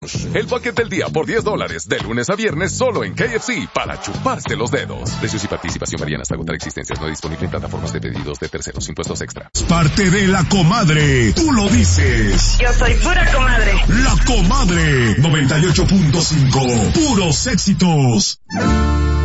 El paquete del día por $10, de lunes a viernes solo en KFC, para chuparse los dedos. Precios y participación varían hasta agotar existencias. No disponible en plataformas de pedidos de terceros. Impuestos extra. Parte de La Comadre, tú lo dices. Yo soy pura comadre. La Comadre, 98.5, puros éxitos.